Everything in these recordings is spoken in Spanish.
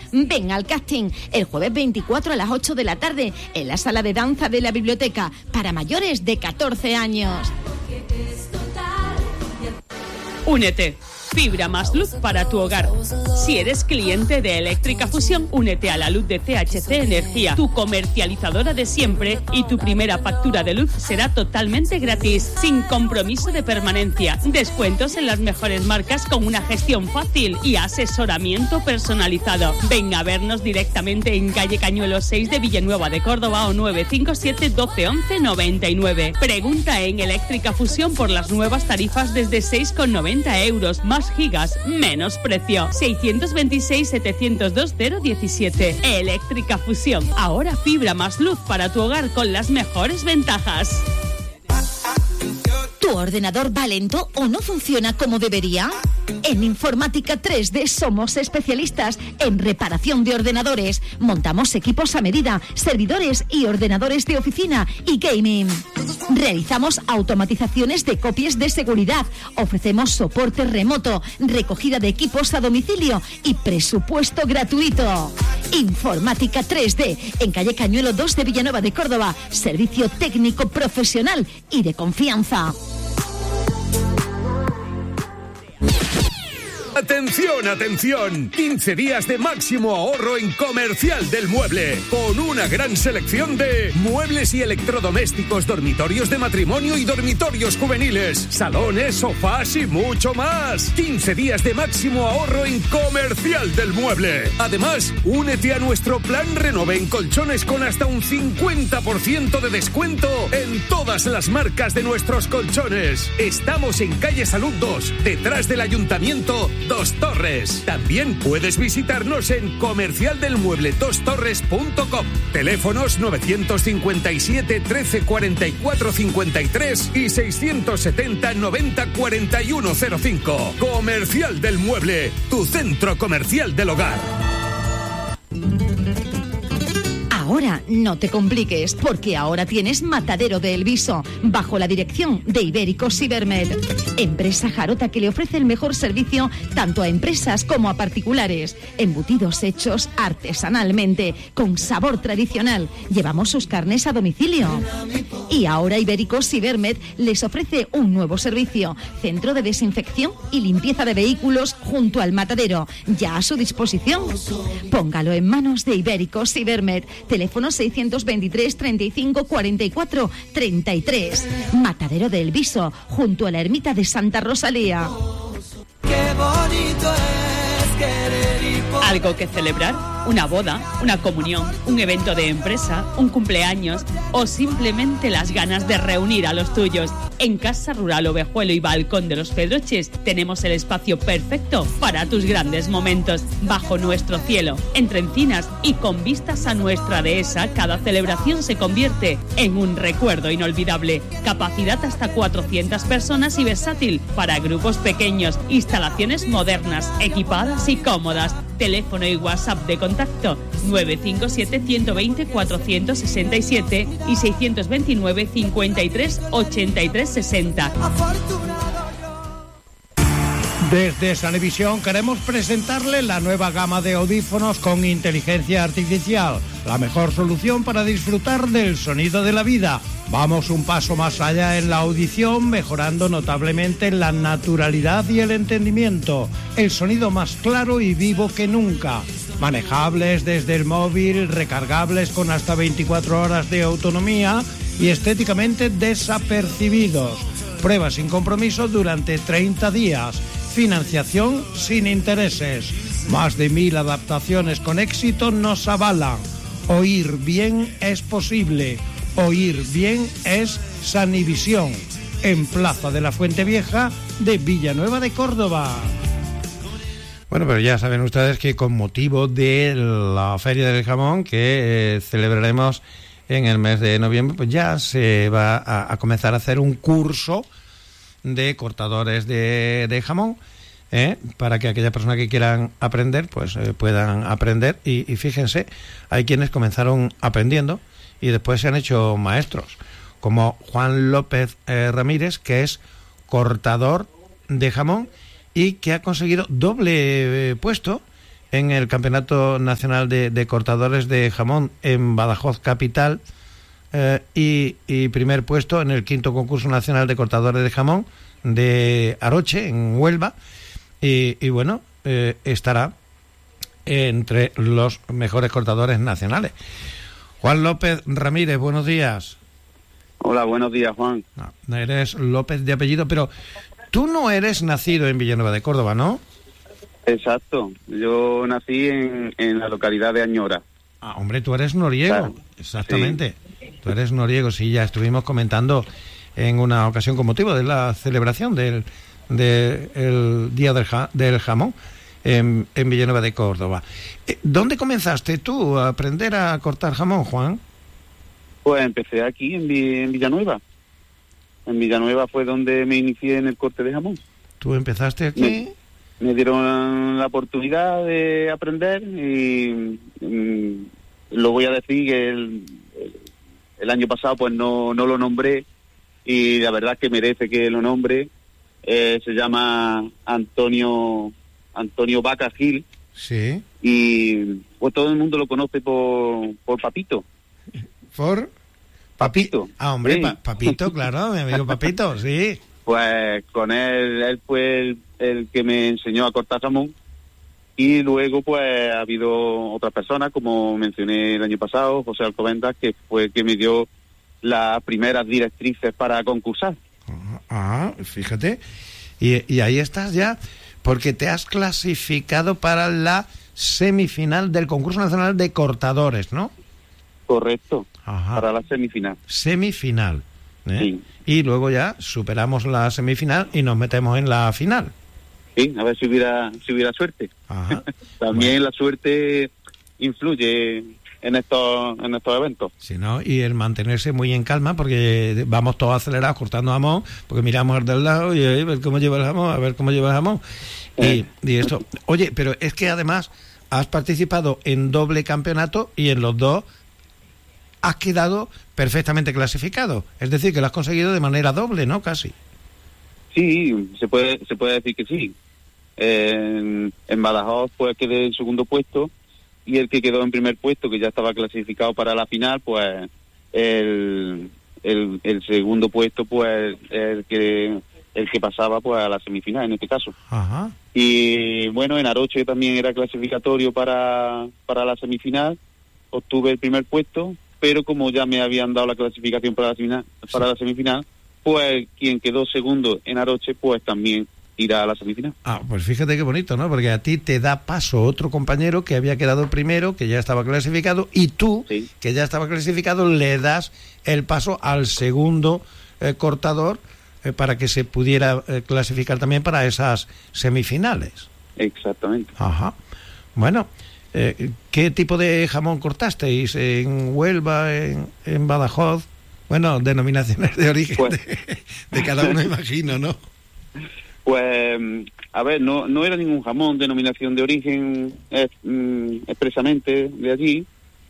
Ven al casting el jueves 24 a las 8 de la tarde en la sala de danza de la biblioteca para mayores de 14 años. Únete. Fibra más luz para tu hogar. Si eres cliente de Eléctrica Fusión, únete a la luz de CHC Energía, tu comercializadora de siempre, y tu primera factura de luz será totalmente gratis, sin compromiso de permanencia. Descuentos en las mejores marcas con una gestión fácil y asesoramiento personalizado. Ven a vernos directamente en calle Cañuelos 6 de Villanueva de Córdoba o 957 12 11 99. Pregunta en Eléctrica Fusión por las nuevas tarifas desde 6,90 euros, más gigas, menos precio. 626-702-017. Eléctrica Fusión. Ahora fibra más luz para tu hogar con las mejores ventajas. ¿Tu ordenador va lento o no funciona como debería? En Informática 3D somos especialistas en reparación de ordenadores. Montamos equipos a medida, servidores y ordenadores de oficina y gaming. Realizamos automatizaciones de copias de seguridad. Ofrecemos soporte remoto, recogida de equipos a domicilio y presupuesto gratuito. Informática 3D, en calle Cañuelo 2 de Villanueva de Córdoba. Servicio técnico profesional y de confianza. ¡Atención, atención! 15 días de máximo ahorro en Comercial del Mueble, con una gran selección de muebles y electrodomésticos, dormitorios de matrimonio y dormitorios juveniles, salones, sofás y mucho más. 15 días de máximo ahorro en Comercial del Mueble. Además, únete a nuestro plan Renove en colchones con hasta un 50% de descuento en todas las marcas de nuestros colchones. Estamos en calle Salud 2, detrás del Ayuntamiento Dos Torres. También puedes visitarnos en comercialdelmueble2torres.com. Teléfonos 957 13 44 53 y 670 90 41 05. Comercial del Mueble, tu centro comercial del hogar. Ahora no te compliques, porque ahora tienes Matadero de El Viso, bajo la dirección de Ibéricos Ibermed, empresa jarota que le ofrece el mejor servicio tanto a empresas como a particulares. Embutidos hechos artesanalmente, con sabor tradicional. Llevamos sus carnes a domicilio. Y ahora Ibéricos Ibermed les ofrece un nuevo servicio, centro de desinfección y limpieza de vehículos junto al matadero, ya a su disposición. Póngalo en manos de Ibéricos Ibermed. Teléfono 623 35 44 33. Matadero de El Viso, junto a la ermita de Santa Rosalía. Qué bonito es querer y poder. ¿Algo que celebrar? ¿Una boda? ¿Una comunión? ¿Un evento de empresa? ¿Un cumpleaños? ¿O simplemente las ganas de reunir a los tuyos? En Casa Rural Ovejuelo y Balcón de los Pedroches tenemos el espacio perfecto para tus grandes momentos. Bajo nuestro cielo, entre encinas y con vistas a nuestra dehesa, cada celebración se convierte en un recuerdo inolvidable. Capacidad hasta 400 personas y versátil para grupos pequeños. Instalaciones modernas, equipadas y cómodas. Teléfono y WhatsApp de contacto 957 120 467 y 629 53 83 60. Desde Sanevisión queremos presentarle la nueva gama de audífonos con inteligencia artificial, la mejor solución para disfrutar del sonido de la vida. Vamos un paso más allá en la audición, mejorando notablemente la naturalidad y el entendimiento, el sonido más claro y vivo que nunca. Manejables desde el móvil, recargables con hasta 24 horas de autonomía y estéticamente desapercibidos. Prueba sin compromiso durante 30 días. Financiación sin intereses. Más de 1000 adaptaciones con éxito nos avalan. Oír bien es posible. Oír bien es Sanivisión. En Plaza de la Fuente Vieja de Villanueva de Córdoba. Bueno, pero ya saben ustedes que con motivo de la Feria del Jamón que celebraremos en el mes de noviembre, pues ya se va a comenzar a hacer un curso de cortadores de jamón, para que aquellas personas que quieran aprender, pues puedan aprender. Y fíjense, hay quienes comenzaron aprendiendo y después se han hecho maestros, como Juan López Ramírez, que es cortador de jamón y que ha conseguido doble puesto en el Campeonato Nacional de Cortadores de Jamón en Badajoz Capital, y primer puesto en el 5º concurso nacional de cortadores de jamón de Aroche, en Huelva, y bueno, estará entre los mejores cortadores nacionales. Juan López Ramírez, buenos días. Hola, buenos días, Juan. No, eres López de apellido, pero tú no eres nacido en Villanueva de Córdoba, ¿no? Exacto, yo nací en la localidad de Añora. Ah, hombre, tú eres noriego, claro. Exactamente. Sí. Tú eres noriego, sí, ya estuvimos comentando en una ocasión con motivo de la celebración del Día del Jamón en Villanueva de Córdoba. ¿Dónde comenzaste tú a aprender a cortar jamón, Juan? Pues empecé aquí en Villanueva. En Villanueva fue donde me inicié en el corte de jamón. ¿Tú empezaste aquí? Me dieron la oportunidad de aprender y lo voy a decir que el año pasado pues no lo nombré, y la verdad es que merece que lo nombre. Se llama Antonio Vaca Gil. Sí. Y pues todo el mundo lo conoce por Papito. ¿Por? Papito. Ah, hombre, sí. Papito, claro, mi amigo Papito, sí. Pues con él fue el que me enseñó a cortar jamón, y luego pues ha habido otras personas, como mencioné el año pasado, José Alcobendas, que fue el que me dio las primeras directrices para concursar. Ah, fíjate, y ahí estás ya, porque te has clasificado para la semifinal del concurso nacional de cortadores, ¿no? Correcto. Ajá. Para la semifinal. Semifinal. Sí. Y luego ya superamos la semifinal y nos metemos en la final. Sí, a ver si hubiera suerte. Ajá. También bueno. La suerte influye en estos eventos. Sí, ¿no? Y el mantenerse muy en calma, porque vamos todos acelerados cortando jamón, porque miramos al del lado y a ver cómo lleva el jamón, a ver cómo lleva el jamón. Y esto. Oye, pero es que además has participado en doble campeonato y en los dos has quedado perfectamente clasificado. Es decir, que lo has conseguido de manera doble, ¿no? Casi. Sí, se puede decir que sí. En Badajoz pues quedé en segundo puesto, y el que quedó en primer puesto, que ya estaba clasificado para la final, pues el segundo puesto pues el que pasaba pues a la semifinal en este caso. Ajá. Y bueno, en Aroche también era clasificatorio para la semifinal, obtuve el primer puesto, pero como ya me habían dado la clasificación para la semifinal, pues quien quedó segundo en Aroche pues también irá a la semifinal. Ah, pues fíjate qué bonito, ¿no? Porque a ti te da paso otro compañero que había quedado primero, que ya estaba clasificado, y tú, sí, que ya estaba clasificado, le das el paso al segundo cortador para que se pudiera clasificar también para esas semifinales. Exactamente. Ajá. Bueno, ¿qué tipo de jamón cortasteis? ¿En Huelva, en Badajoz? Bueno, denominaciones de origen pues, de cada uno, imagino, ¿no? Pues, a ver, no era ningún jamón denominación de origen expresamente de allí,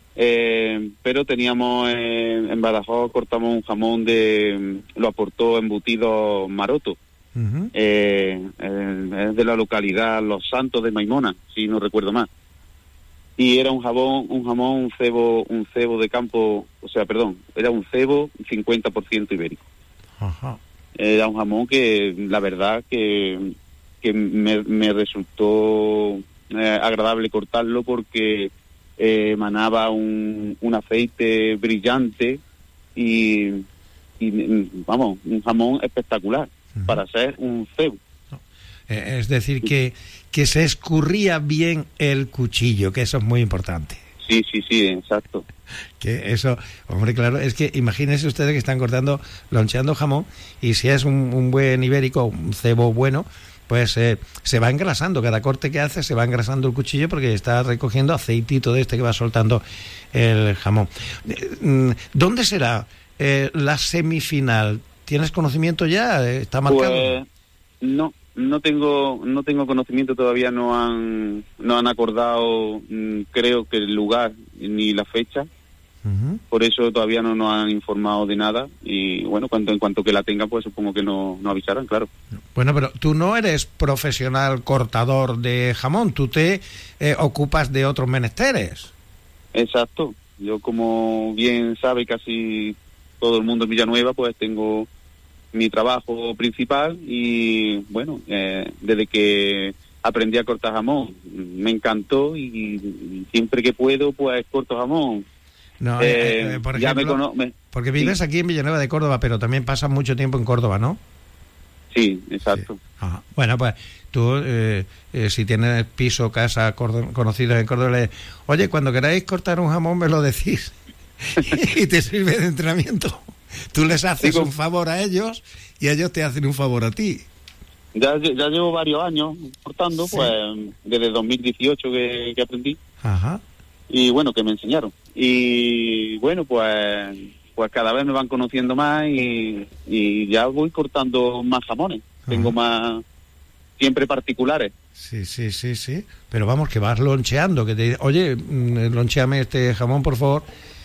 pero teníamos en Badajoz, cortamos un jamón lo aportó embutido Maroto. Uh-huh. Es de la localidad Los Santos de Maimona, si no recuerdo mal. Y era un cebo de campo, era un cebo 50% ibérico. Ajá. Era un jamón que la verdad que me resultó agradable cortarlo, porque emanaba un aceite brillante y vamos, un jamón espectacular. Uh-huh. Para ser un cebo. Es decir, que se escurría bien el cuchillo, que eso es muy importante. Sí, exacto. Que eso, hombre, claro, es que imagínense ustedes que están loncheando jamón, y si es un buen ibérico, un cebo bueno, pues se va engrasando, cada corte que hace se va engrasando el cuchillo, porque está recogiendo aceitito de este que va soltando el jamón. ¿Dónde será la semifinal? ¿Tienes conocimiento ya? ¿Está marcado? Pues no tengo conocimiento todavía, no han acordado, creo que el lugar ni la fecha. Por eso todavía no nos han informado de nada y bueno, en cuanto que la tengan, pues supongo que no avisarán, claro. Bueno, pero tú no eres profesional cortador de jamón, tú te ocupas de otros menesteres. Exacto. Yo, como bien sabe casi todo el mundo en Villanueva, pues tengo mi trabajo principal y bueno, desde que aprendí a cortar jamón me encantó y siempre que puedo pues corto jamón. No, por ejemplo, porque vives sí. Aquí en Villanueva de Córdoba, pero también pasas mucho tiempo en Córdoba, ¿no? Sí, exacto. Sí. Ajá. Bueno, pues tú, si tienes piso, casa, conocidos en Córdoba, oye, cuando queráis cortar un jamón me lo decís y te sirve de entrenamiento. Tú les haces un favor a ellos y ellos te hacen un favor a ti. Ya llevo varios años cortando, sí. Pues desde 2018 que aprendí. Ajá. Y bueno, que me enseñaron. Y bueno, pues cada vez me van conociendo más y ya voy cortando más jamones. Ajá. Tengo más, siempre particulares. Sí. Pero vamos, que vas loncheando, que te dice, oye, loncheame este jamón, por favor,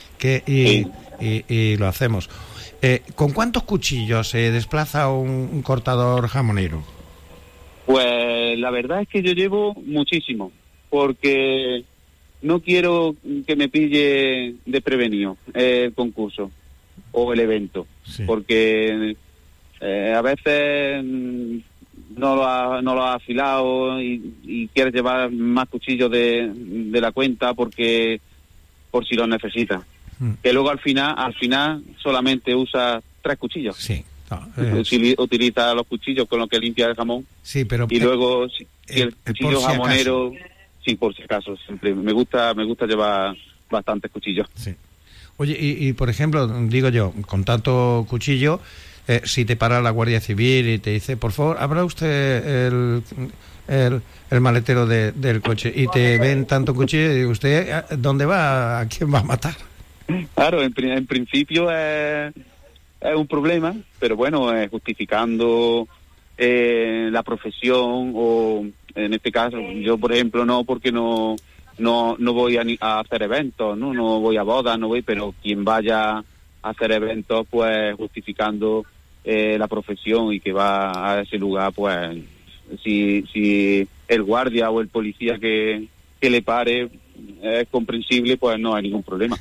y lo hacemos. ¿Con cuántos cuchillos se desplaza un cortador jamonero? Pues la verdad es que yo llevo muchísimo, porque no quiero que me pille desprevenido el concurso o el evento, sí. Porque a veces no lo has afilado y quieres llevar más cuchillos de la cuenta porque por si los necesitas. Que luego al final solamente usa 3 cuchillos. Sí. No, utiliza los cuchillos con los que limpia el jamón. Sí, pero y luego si el cuchillo jamonero, sí, por si acaso, siempre me gusta llevar bastantes cuchillos. Sí. Oye, y por ejemplo, digo yo, con tanto cuchillo, si te para la Guardia Civil y te dice, por favor, abra usted el maletero del coche, y te ven tanto cuchillo y digo, ¿usted dónde va? ¿A quién va a matar? Claro, en principio es un problema, pero bueno, justificando la profesión, o en este caso yo por ejemplo no, porque no voy a hacer eventos, no voy a bodas, no voy, pero quien vaya a hacer eventos, pues justificando la profesión y que va a ese lugar, pues si el guardia o el policía que le pare es comprensible, pues no hay ningún problema.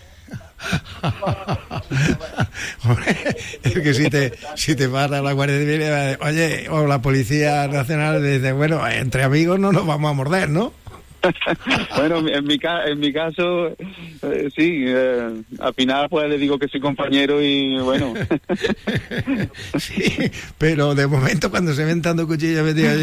Es que si te para la Guardia Civil, oye, o la Policía Nacional, dice, bueno, entre amigos no nos vamos a morder, ¿no? Bueno, en mi caso, sí, al final pues le digo que soy compañero y bueno. Sí, pero de momento cuando se ven tanto cuchillo me digo,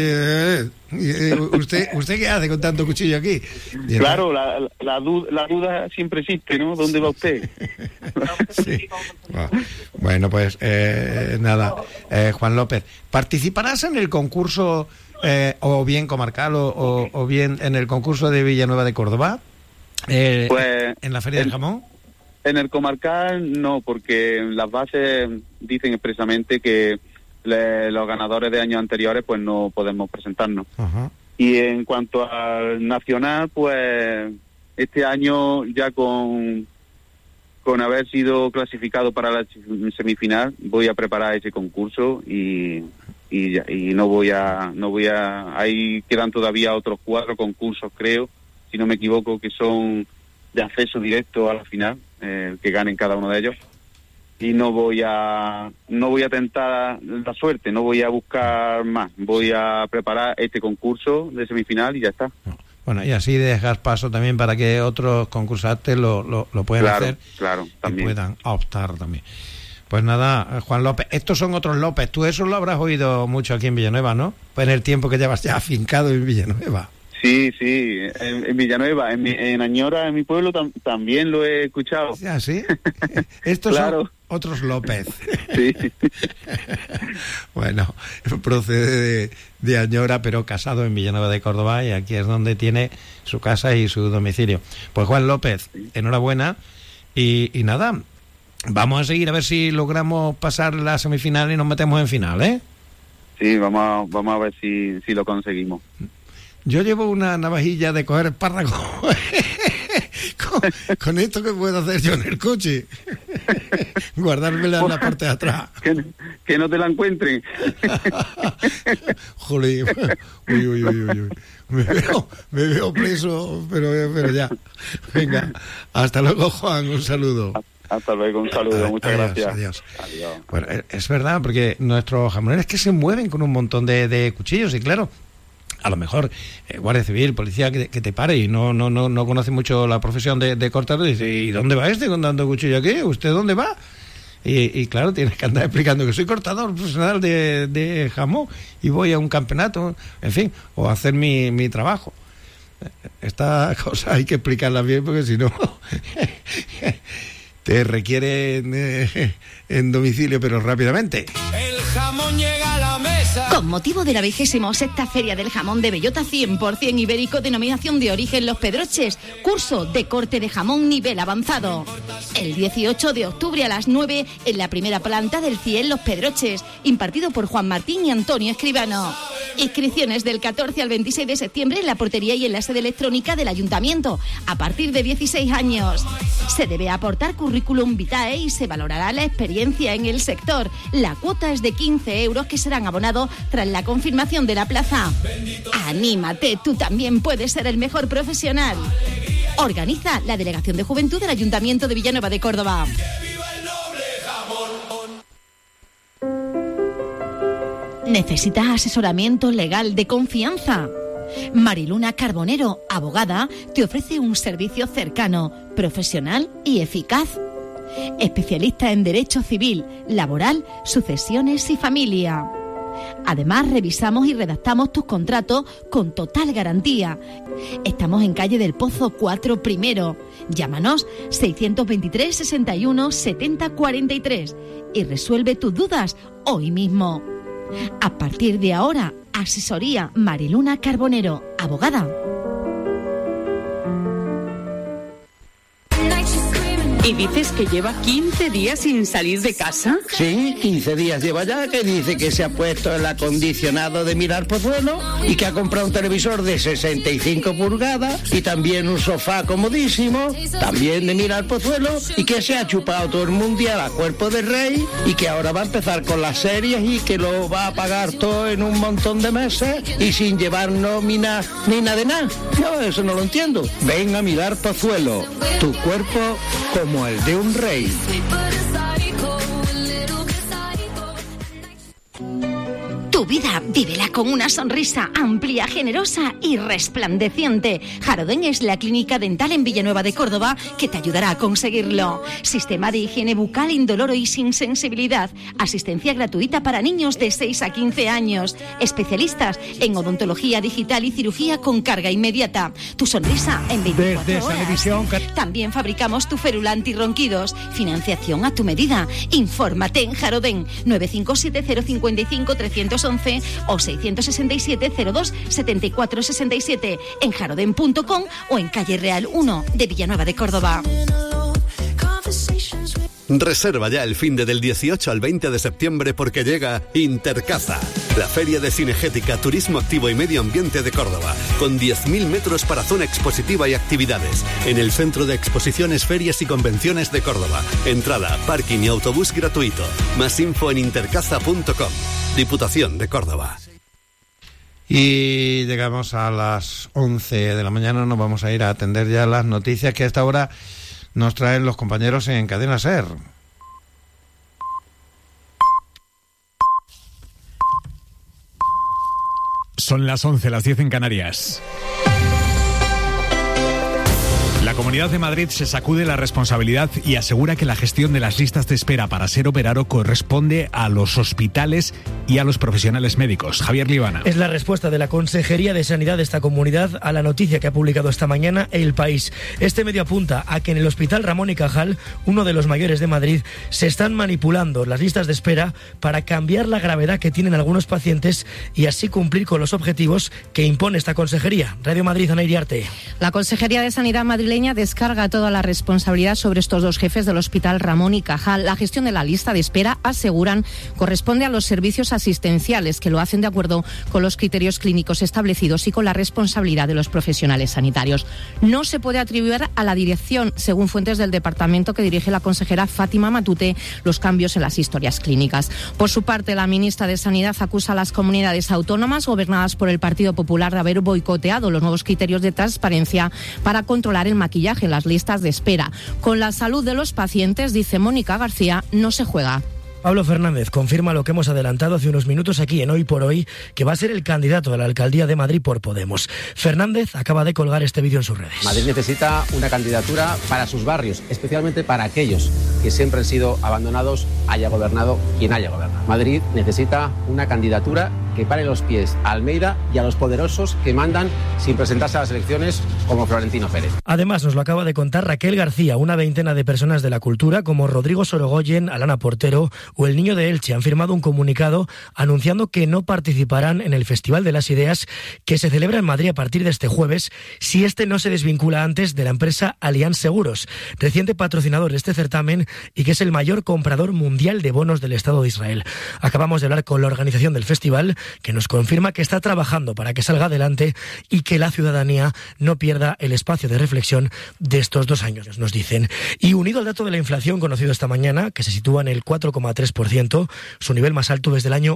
¿usted qué hace con tanto cuchillo aquí? Y claro, la duda siempre existe, ¿no? ¿Dónde va usted? Sí. Bueno, pues nada, Juan López, ¿participarás en el concurso o bien comarcal o bien en el concurso de Villanueva de Córdoba? Pues ¿en la Feria del Jamón? En el comarcal no, porque las bases dicen expresamente que los ganadores de años anteriores pues no podemos presentarnos. Ajá. Y en cuanto al nacional, pues este año ya con haber sido clasificado para la semifinal, voy a preparar ese concurso y no voy a ahí quedan todavía otros 4 concursos, creo, si no me equivoco, que son de acceso directo a la final, que ganen cada uno de ellos, y no voy a tentar la suerte, no voy a buscar más, voy a preparar este concurso de semifinal y ya está. Bueno, y así dejas paso también para que otros concursantes lo puedan hacer, claro, también. Y puedan optar también. Pues nada, Juan López, estos son otros López. Tú eso lo habrás oído mucho aquí en Villanueva, ¿no? Pues en el tiempo que llevas ya afincado en Villanueva. Sí, en Villanueva, en Añora, en mi pueblo, también lo he escuchado. ¿Ah, sí? Estos son otros López. Sí. Bueno, procede de Añora, pero casado en Villanueva de Córdoba, y aquí es donde tiene su casa y su domicilio. Pues Juan López, enhorabuena, y nada, vamos a seguir a ver si logramos pasar la semifinal y nos metemos en final, ¿eh? Sí, vamos a ver si lo conseguimos. Yo llevo una navajilla de coger espárragos con esto ¿qué puedo hacer yo en el coche? Guardármela en la parte de atrás. Que no te la encuentren. Joder, uy. Me veo preso, pero ya. Venga, hasta luego, Juan, un saludo. Hasta luego, un saludo, muchas gracias. Adiós. Bueno, es verdad, porque nuestros jamoneros que se mueven con un montón de cuchillos, y claro, a lo mejor Guardia Civil, policía que te pare y no conoce mucho la profesión de cortador, y dice, ¿y dónde va con tanto cuchillo aquí? ¿Usted dónde va? Y claro, tienes que andar explicando que soy cortador profesional de jamón y voy a un campeonato, en fin, o a hacer mi trabajo. Esta cosa hay que explicarla bien, porque si no te requieren en domicilio, pero rápidamente. El jamón llega a la mesa. Con motivo de la 26ª Feria del Jamón de Bellota 100% ibérico, denominación de origen Los Pedroches, curso de corte de jamón nivel avanzado. El 18 de octubre a las 9 en la primera planta del CIEL Los Pedroches, impartido por Juan Martín y Antonio Escribano. Inscripciones del 14 al 26 de septiembre en la portería y en la sede electrónica del Ayuntamiento, a partir de 16 años. Se debe aportar currículum vitae y se valorará la experiencia en el sector. La cuota es de 15 euros que serán abonados tras la confirmación de la plaza. ¡Anímate! Tú también puedes ser el mejor profesional. Organiza la Delegación de Juventud del Ayuntamiento de Villanueva de Córdoba. ¿Necesitas asesoramiento legal de confianza? Mariluna Carbonero, abogada, te ofrece un servicio cercano, profesional y eficaz. Especialista en Derecho Civil, Laboral, Sucesiones y Familia. Además, revisamos y redactamos tus contratos con total garantía. Estamos en calle del Pozo 4 Primero. Llámanos 623 61 70 43 y resuelve tus dudas hoy mismo. A partir de ahora, asesoría Mariluna Carbonero, abogada. ¿Y dices que lleva 15 días sin salir de casa? Sí, 15 días lleva ya, que dice que se ha puesto el acondicionado de Mirar Pozuelo y que ha comprado un televisor de 65 pulgadas y también un sofá comodísimo, también de Mirar Pozuelo, y que se ha chupado todo el mundial a cuerpo de rey y que ahora va a empezar con las series y que lo va a pagar todo en un montón de meses y sin llevar nómina ni nada de nada. Yo eso no lo entiendo. Ven a Mirar Pozuelo, tu cuerpo como el de un rey. Tu vida, vívela con una sonrisa amplia, generosa y resplandeciente. Jarodén es la clínica dental en Villanueva de Córdoba que te ayudará a conseguirlo. Sistema de higiene bucal indoloro y sin sensibilidad. Asistencia gratuita para niños de 6 a 15 años. Especialistas en odontología digital y cirugía con carga inmediata. Tu sonrisa en 24 Desde horas. Sanevisión. También fabricamos tu Ferula antirronquidos. Financiación a tu medida. Infórmate en Jarodén 957 055 311 o 667 02 74 67 en jarodén.com o en calle Real 1 de Villanueva de Córdoba. Reserva ya el fin del 18 al 20 de septiembre porque llega Intercaza, la feria de cinegética, turismo activo y medio ambiente de Córdoba, con 10.000 metros para zona expositiva y actividades, en el Centro de Exposiciones, Ferias y Convenciones de Córdoba. Entrada, parking y autobús gratuito. Más info en intercaza.com. Diputación de Córdoba. Y llegamos a las 11 de la mañana, nos vamos a ir a atender ya las noticias que a esta hora nos traen los compañeros en Cadena SER. Son las 11, las 10 en Canarias. La Comunidad de Madrid se sacude la responsabilidad y asegura que la gestión de las listas de espera para ser operado corresponde a los hospitales y a los profesionales médicos. Javier Libana. Es la respuesta de la Consejería de Sanidad de esta comunidad a la noticia que ha publicado esta mañana El País. Este medio apunta a que en el Hospital Ramón y Cajal, uno de los mayores de Madrid, se están manipulando las listas de espera para cambiar la gravedad que tienen algunos pacientes y así cumplir con los objetivos que impone esta consejería. Radio Madrid, Ana Iriarte. La Consejería de Sanidad madrileña malagueña descarga toda la responsabilidad sobre estos dos jefes del Hospital Ramón y Cajal. La gestión de la lista de espera, aseguran, corresponde a los servicios asistenciales, que lo hacen de acuerdo con los criterios clínicos establecidos y con la responsabilidad de los profesionales sanitarios. No se puede atribuir a la dirección, según fuentes del departamento que dirige la consejera Fátima Matute, los cambios en las historias clínicas. Por su parte, la ministra de Sanidad acusa a las comunidades autónomas gobernadas por el Partido Popular de haber boicoteado los nuevos criterios de transparencia para controlar el maquillaje en las listas de espera. Con la salud de los pacientes, dice Mónica García, no se juega. Pablo Fernández confirma lo que hemos adelantado hace unos minutos aquí en Hoy por Hoy, que va a ser el candidato a la alcaldía de Madrid por Podemos. Fernández acaba de colgar este vídeo en sus redes. Madrid necesita una candidatura para sus barrios, especialmente para aquellos que siempre han sido abandonados, haya gobernado quien haya gobernado. Madrid necesita una candidatura que pare los pies a Almeida y a los poderosos que mandan sin presentarse a las elecciones, como Florentino Pérez. Además, nos lo acaba de contar Raquel García. Una veintena de personas de la cultura, como Rodrigo Sorogoyen, Alana Portero o El Niño de Elche, han firmado un comunicado anunciando que no participarán en el Festival de las Ideas, que se celebra en Madrid a partir de este jueves, si este no se desvincula antes de la empresa Allianz Seguros, reciente patrocinador de este certamen y que es el mayor comprador mundial de bonos del Estado de Israel. Acabamos de hablar con la organización del festival, que nos confirma que está trabajando para que salga adelante y que la ciudadanía no pierda el espacio de reflexión de estos 2 años, nos dicen. Y unido al dato de la inflación conocido esta mañana, que se sitúa en el 4,3%, su nivel más alto desde el año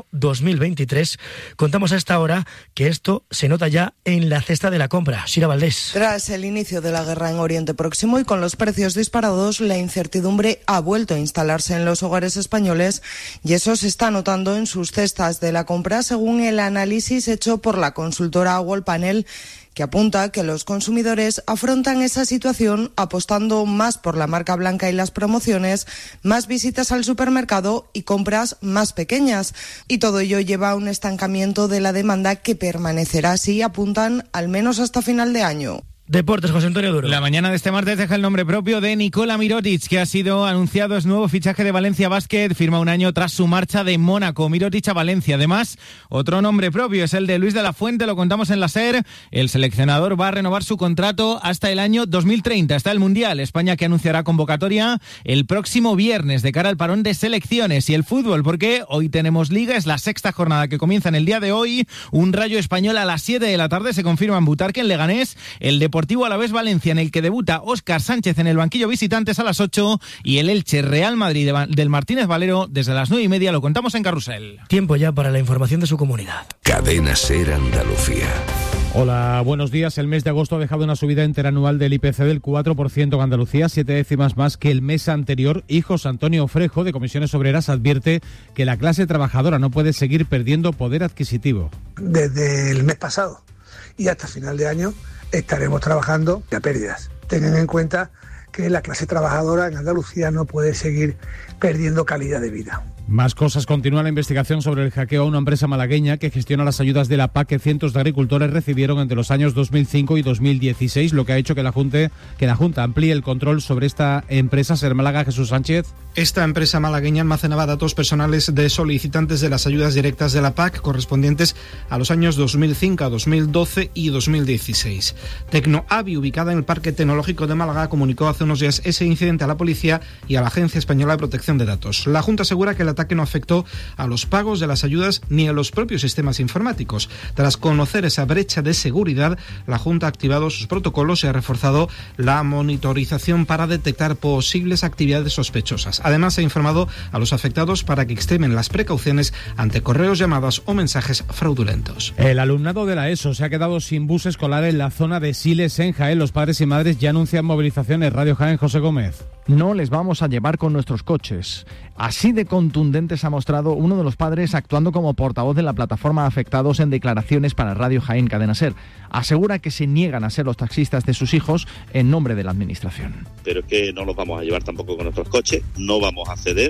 2023, contamos a esta hora que esto se nota ya en la cesta de la compra. Sira Valdés. Tras el inicio de la guerra en Oriente Próximo y con los precios disparados, la incertidumbre ha vuelto a instalarse en los hogares españoles y eso se está notando en sus cestas de la compra, según el análisis hecho por la consultora Wallpanel, que apunta que los consumidores afrontan esa situación apostando más por la marca blanca y las promociones, más visitas al supermercado y compras más pequeñas. Y todo ello lleva a un estancamiento de la demanda que permanecerá así, apuntan, al menos hasta final de año. Deportes, José Antonio Duro. La mañana de este martes deja el nombre propio de Nikola Mirotic, que ha sido anunciado, es nuevo fichaje de Valencia Basket, firma un año tras su marcha de Mónaco. Mirotic a Valencia. Además, otro nombre propio es el de Luis de la Fuente, lo contamos en la SER. El seleccionador va a renovar su contrato hasta el año 2030, hasta el Mundial. España, que anunciará convocatoria el próximo viernes de cara al parón de selecciones. Y el fútbol, porque hoy tenemos Liga, es la 6ª jornada que comienza en el día de hoy. Un Rayo Español a las 7 de la tarde se confirma en Butarque, en Leganés. El Deportivo Alavés Valencia, en el que debuta Óscar Sánchez en el banquillo visitantes, a las 8, y el Elche Real Madrid del Martínez Valero desde las 9:30, lo contamos en Carrusel. Tiempo ya para la información de su comunidad. Cadena SER Andalucía. Hola, buenos días. El mes de agosto ha dejado una subida interanual del IPC del 4% en Andalucía, 7 décimas más que el mes anterior. Y José Antonio Frejo, de Comisiones Obreras, advierte que la clase trabajadora no puede seguir perdiendo poder adquisitivo. Desde el mes pasado y hasta final de año estaremos trabajando a pérdidas. Tengan en cuenta que la clase trabajadora en Andalucía no puede seguir perdiendo calidad de vida. Más cosas. Continúa la investigación sobre el hackeo a una empresa malagueña que gestiona las ayudas de la PAC que cientos de agricultores recibieron entre los años 2005 y 2016, lo que ha hecho que la Junta amplíe el control sobre esta empresa. Ser Málaga, Jesús Sánchez. Esta empresa malagueña almacenaba datos personales de solicitantes de las ayudas directas de la PAC correspondientes a los años 2005, 2012 y 2016. Tecnoavi, ubicada en el Parque Tecnológico de Málaga, comunicó hace unos días ese incidente a la policía y a la Agencia Española de Protección de Datos. La Junta asegura que el ataque no afectó a los pagos de las ayudas ni a los propios sistemas informáticos. Tras conocer esa brecha de seguridad, la Junta ha activado sus protocolos y ha reforzado la monitorización para detectar posibles actividades sospechosas. Además, se ha informado a los afectados para que extremen las precauciones ante correos, llamadas o mensajes fraudulentos. El alumnado de la ESO se ha quedado sin bus escolar en la zona de Siles, en Jaén. Los padres y madres ya anuncian movilizaciones. Radio Jaén, José Gómez. No les vamos a llevar con nuestros coches. Así de contundente se ha mostrado uno de los padres actuando como portavoz de la plataforma afectados en declaraciones para Radio Jaén Cadena SER. Asegura que se niegan a ser los taxistas de sus hijos en nombre de la administración. Pero es que no los vamos a llevar tampoco con nuestros coches, no vamos a ceder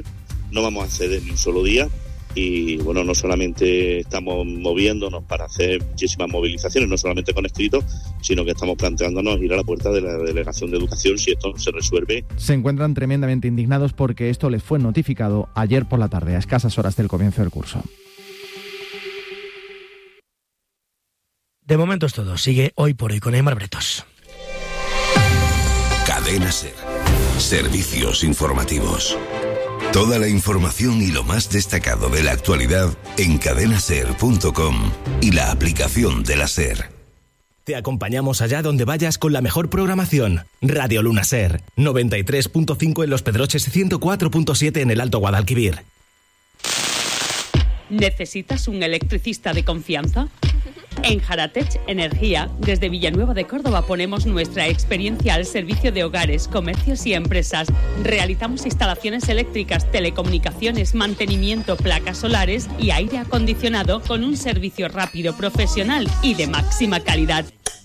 ni un solo día. Y bueno, no solamente estamos moviéndonos para hacer muchísimas movilizaciones, no solamente con escrito, sino que estamos planteándonos ir a la puerta de la Delegación de Educación si esto no se resuelve. Se encuentran tremendamente indignados porque esto les fue notificado ayer por la tarde, a escasas horas del comienzo del curso. De momento es todo. Sigue Hoy por Hoy con Aimar Bretos. Cadena SER. Servicios informativos. Toda la información y lo más destacado de la actualidad en cadenaser.com y la aplicación de la SER. Te acompañamos allá donde vayas con la mejor programación. Radio Luna SER, 93.5 en Los Pedroches, 104.7 en el Alto Guadalquivir. ¿Necesitas un electricista de confianza? En Jaratech Energía, desde Villanueva de Córdoba, ponemos nuestra experiencia al servicio de hogares, comercios y empresas. Realizamos instalaciones eléctricas, telecomunicaciones, mantenimiento, placas solares y aire acondicionado con un servicio rápido, profesional y de máxima calidad.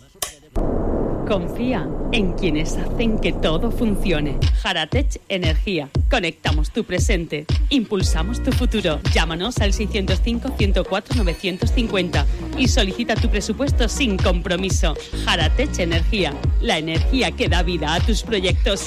Confía en quienes hacen que todo funcione. Jaratech Energía. Conectamos tu presente. Impulsamos tu futuro. Llámanos al 605-104-950 y solicita tu presupuesto sin compromiso. Jaratech Energía. La energía que da vida a tus proyectos.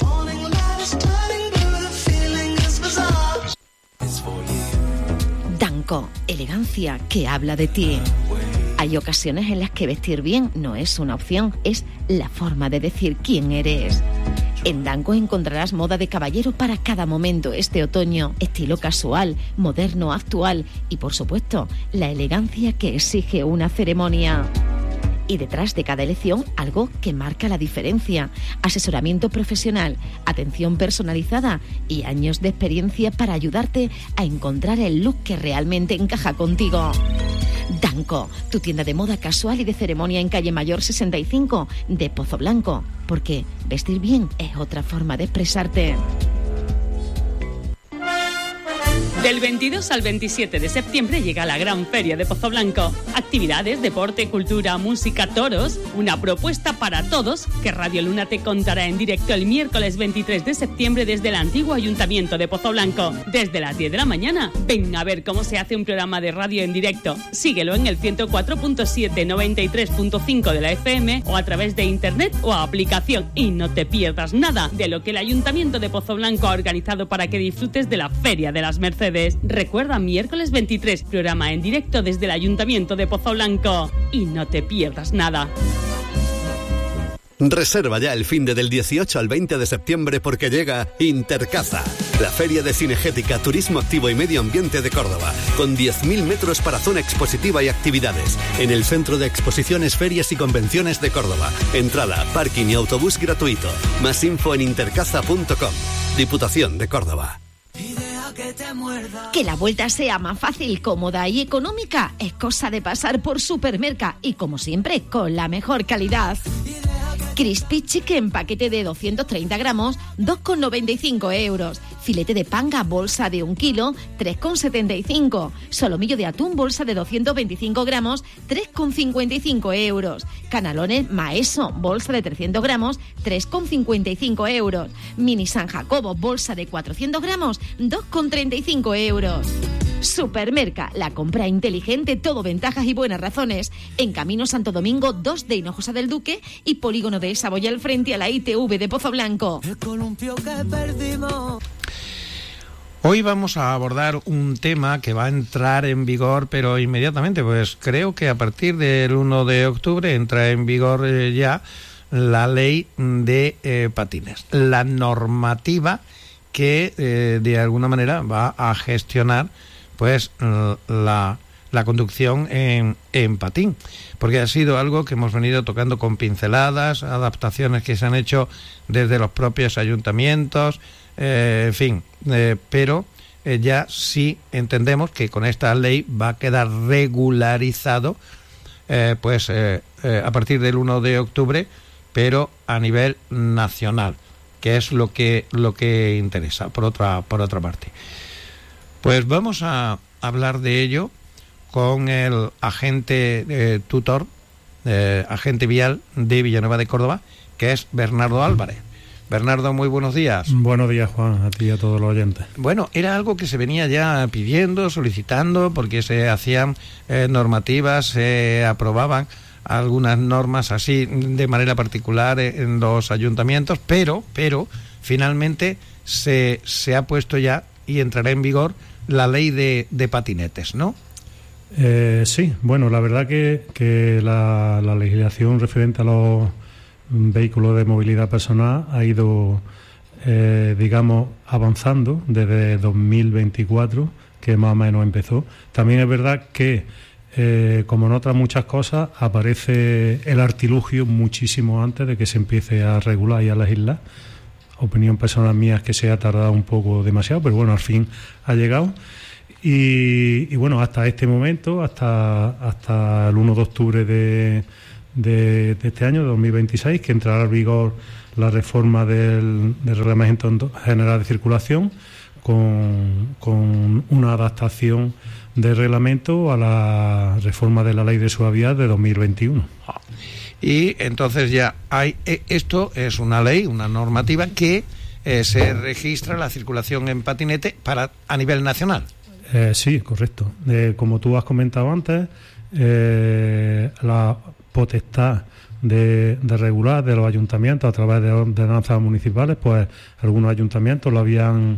Danco. Elegancia que habla de ti. Hay ocasiones en las que vestir bien no es una opción, es la forma de decir quién eres. En Danco encontrarás moda de caballero para cada momento este otoño, estilo casual, moderno, actual y, por supuesto, la elegancia que exige una ceremonia. Y detrás de cada elección, algo que marca la diferencia. Asesoramiento profesional, atención personalizada y años de experiencia para ayudarte a encontrar el look que realmente encaja contigo. Danco, tu tienda de moda casual y de ceremonia en Calle Mayor 65 de Pozo Blanco, porque vestir bien es otra forma de expresarte. Del 22 al 27 de septiembre llega la Gran Feria de Pozo Blanco. Actividades, deporte, cultura, música, toros. Una propuesta para todos que Radio Luna te contará en directo el miércoles 23 de septiembre desde el antiguo Ayuntamiento de Pozo Blanco. Desde las 10 de la mañana. Ven a ver cómo se hace un programa de radio en directo. Síguelo en el 104.7, 93.5 de la FM o a través de internet o aplicación. Y no te pierdas nada de lo que el Ayuntamiento de Pozo Blanco ha organizado para que disfrutes de la Feria de las Mercedes. Recuerda, miércoles 23, programa en directo desde el Ayuntamiento de Pozo Blanco. Y no te pierdas nada. Reserva ya el fin del 18 al 20 de septiembre porque llega Intercaza, la feria de cinegética, turismo activo y medio ambiente de Córdoba, con 10.000 metros para zona expositiva y actividades, en el Centro de Exposiciones, Ferias y Convenciones de Córdoba. Entrada, parking y autobús gratuito. Más info en intercaza.com. Diputación de Córdoba. Que la vuelta sea más fácil, cómoda y económica es cosa de pasar por Supermerca y, como siempre, con la mejor calidad. Crispy Chicken, paquete de 230 gramos, 2,95 euros. Filete de panga, bolsa de 1 kilo, 3,75. Solomillo de atún, bolsa de 225 gramos, 3,55 euros. Canalones Maeso, bolsa de 300 gramos, 3,55 euros. Mini San Jacobo, bolsa de 400 gramos, 2,35 euros. Supermerca, la compra inteligente, todo ventajas y buenas razones. En Camino Santo Domingo 2 de Hinojosa del Duque y Polígono de Saboyal frente a la ITV de Pozo Blanco. El columpio que perdimos. Hoy vamos a abordar un tema que va a entrar en vigor, pero inmediatamente, pues creo que a partir del 1 de octubre entra en vigor ya la ley de patines, la normativa que de alguna manera va a gestionar pues la conducción en patín, porque ha sido algo que hemos venido tocando con pinceladas, adaptaciones que se han hecho desde los propios ayuntamientos, en fin, pero ya sí entendemos que con esta ley va a quedar regularizado a partir del 1 de octubre, pero a nivel nacional, que es lo que interesa por otra parte. Pues vamos a hablar de ello con el agente tutor, agente vial de Villanueva de Córdoba, que es Bernardo Álvarez. Bernardo, muy buenos días. Buenos días, Juan, a ti y a todos los oyentes. Bueno, era algo que se venía ya pidiendo, solicitando, porque se hacían normativas, se aprobaban algunas normas así de manera particular en los ayuntamientos, pero finalmente se ha puesto ya y entrará en vigor la ley de patinetes, ¿no? Sí, bueno, la verdad que la legislación referente a los vehículos de movilidad personal ha ido, digamos, avanzando desde 2024, que más o menos empezó. También es verdad que, como en otras muchas cosas, aparece el artilugio muchísimo antes de que se empiece a regular y a legislar. Opinión personal mía es que se ha tardado un poco demasiado, pero bueno, al fin ha llegado. Y bueno, hasta este momento, hasta el 1 de octubre de este año, de 2026, que entrará en vigor la reforma del Reglamento General de Circulación, con una adaptación del reglamento a la reforma de la Ley de Suavidad de 2021. Y entonces ya hay, esto es una ley, una normativa que se registra la circulación en patinete a nivel nacional. Sí, correcto. Como tú has comentado antes, la potestad de regular de los ayuntamientos a través de ordenanzas municipales, pues algunos ayuntamientos lo habían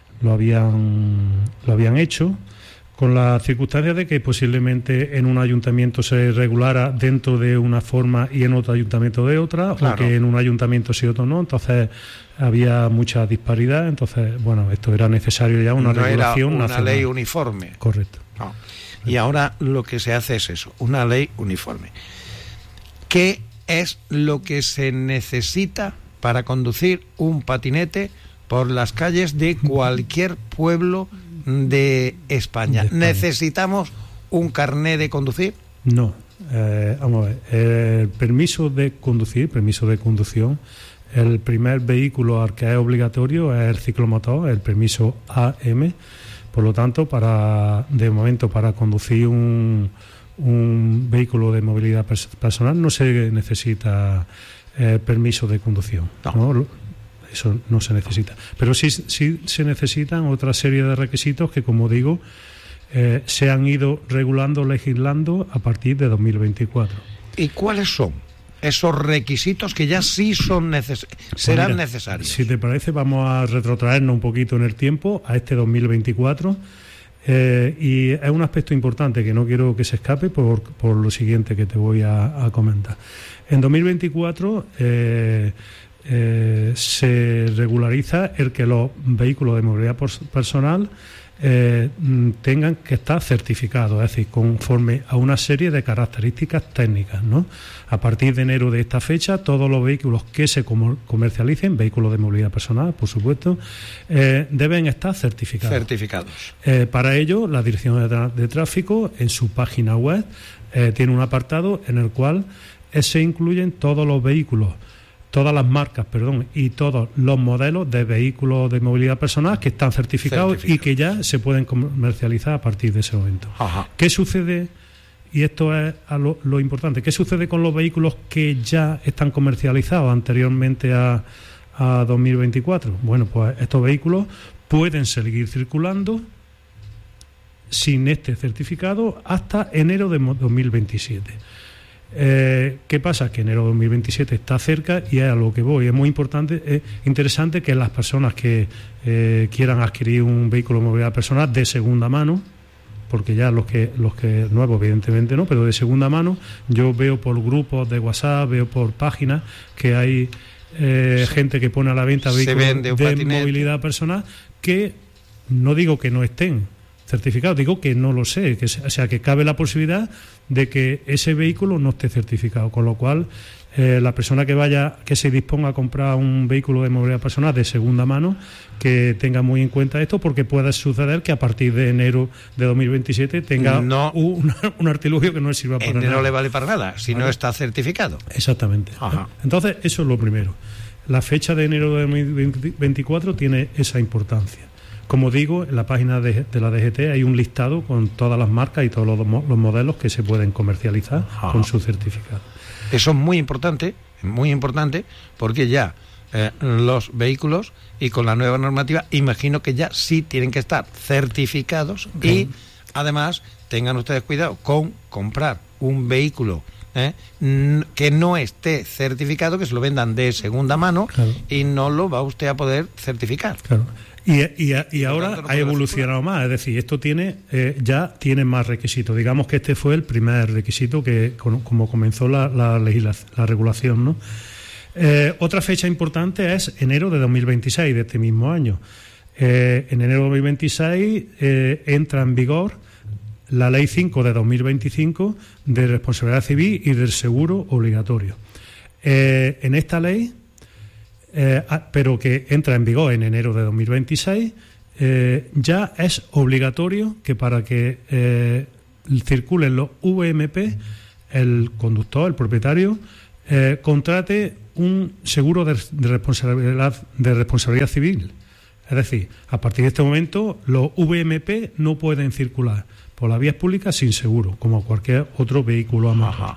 hecho, con la circunstancia de que posiblemente en un ayuntamiento se regulara dentro de una forma y en otro ayuntamiento de otra, claro, o que en un ayuntamiento sí, otro no. Entonces había mucha disparidad. Entonces, bueno, esto era necesario ya una regulación era una nacional. Ley uniforme. Correcto. No. Y ahora lo que se hace es eso, una ley uniforme. ¿Qué es lo que se necesita para conducir un patinete por las calles de cualquier pueblo de España? ¿Necesitamos un carné de conducir? No. Vamos a ver. El permiso de conducción, el primer vehículo al que es obligatorio es el ciclomotor, el permiso AM. Por lo tanto, de momento, para conducir un vehículo de movilidad personal no se necesita permiso de conducción. ¿no? Eso no se necesita. Pero sí se necesitan otra serie de requisitos que, como digo, se han ido legislando a partir de 2024. ¿Y cuáles son esos requisitos que ya sí serán necesarios? Si te parece, vamos a retrotraernos un poquito en el tiempo a este 2024. Y es un aspecto importante que no quiero que se escape por lo siguiente que te voy a comentar. En 2024 se regulariza el que los vehículos de movilidad personal tengan que estar certificados, es decir, conforme a una serie de características técnicas, ¿no? A partir de enero de esta fecha, todos los vehículos que se comercialicen, vehículos de movilidad personal, por supuesto, deben estar certificados. Para ello, la Dirección de Tráfico, en su página web, tiene un apartado en el cual se incluyen todas las marcas, y todos los modelos de vehículos de movilidad personal que están certificados y que ya se pueden comercializar a partir de ese momento. Ajá. ¿Qué sucede? Y esto es lo importante. ¿Qué sucede con los vehículos que ya están comercializados anteriormente a 2024? Bueno, pues estos vehículos pueden seguir circulando sin este certificado hasta enero de 2027. ¿Qué pasa? Que enero de 2027 está cerca y es a lo que voy. Es muy interesante que las personas que quieran adquirir un vehículo de movilidad personal de segunda mano, porque ya los que nuevos evidentemente no, pero de segunda mano, yo veo por grupos de WhatsApp, veo por páginas que hay gente que pone a la venta vehículos de movilidad personal que no digo que no estén certificado, digo que no lo sé, o sea que cabe la posibilidad de que ese vehículo no esté certificado, con lo cual la persona que se disponga a comprar un vehículo de movilidad personal de segunda mano, que tenga muy en cuenta esto, porque puede suceder que a partir de enero de 2027 tenga un artilugio que no le sirva para nada. No le vale para nada, si no está certificado. Exactamente. Ajá. Entonces, eso es lo primero. La fecha de enero de 2024 tiene esa importancia. Como digo, en la página de la DGT hay un listado con todas las marcas y todos los modelos que se pueden comercializar con su certificado. Eso es muy importante, porque ya los vehículos, y con la nueva normativa, imagino que ya sí tienen que estar certificados. Y además tengan ustedes cuidado con comprar un vehículo que no esté certificado, que se lo vendan de segunda mano, y no lo va usted a poder certificar. Claro. Y ahora ha evolucionado más, es decir, esto ya tiene más requisitos. Digamos que este fue el primer requisito que como comenzó la regulación, ¿no? Otra fecha importante es enero de 2026, de este mismo año. En enero de 2026 entra en vigor la Ley 5 de 2025 de responsabilidad civil y del seguro obligatorio. En esta ley, pero que entra en vigor en enero de 2026, ya es obligatorio que para que circulen los VMP, el conductor, el propietario, contrate un seguro de responsabilidad civil. Es decir, a partir de este momento los VMP no pueden circular por las vías públicas sin seguro, como cualquier otro vehículo a motor.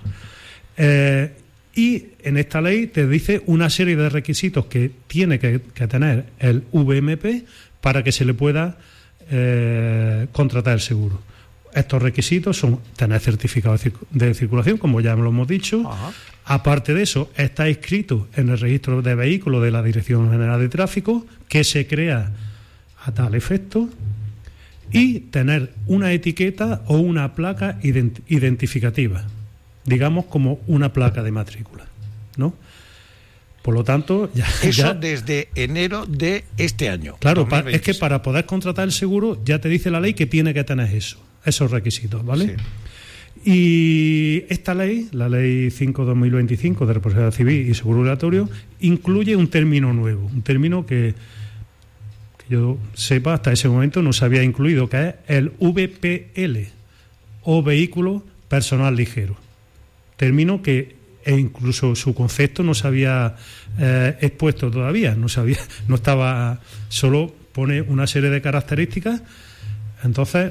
Y en esta ley te dice una serie de requisitos que tiene que tener el VMP para que se le pueda contratar el seguro. Estos requisitos son tener certificado de circulación, como ya lo hemos dicho. Aparte de eso, está inscrito en el registro de vehículos de la Dirección General de Tráfico, que se crea a tal efecto, y tener una etiqueta o una placa identificativa, digamos como una placa de matrícula, ¿no? Por lo tanto, eso desde enero de este año. Claro, es que para poder contratar el seguro ya te dice la ley que tiene que tener esos requisitos, ¿vale? Sí. Y esta ley, la Ley 5/2025 de responsabilidad civil y seguro obligatorio, incluye un término nuevo, un término que yo sepa hasta ese momento no se había incluido, que es el VPL, o vehículo personal ligero. Término que incluso su concepto no se había expuesto todavía, no estaba, solo pone una serie de características. Entonces,